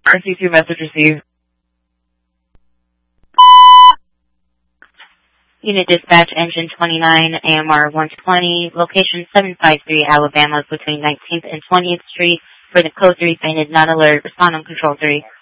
RC2 message received. Unit Dispatch, Engine 29, AMR 120, location 753 Alabama between 19th and 20th Street. For the Code 3 fainted, not alert. Respond on Control 3.